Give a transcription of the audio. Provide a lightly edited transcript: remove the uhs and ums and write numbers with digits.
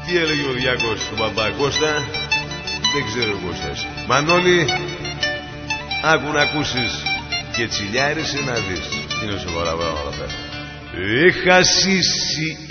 Τι έλεγε ο Διάκος του Παπακώστα? Δεν ξέρω ο Κώστας. Μανώλη, άκου να ακούσεις και τσιλιάρισε να δεις. Είναι σοβαρά πράγματα. Είχα σύσει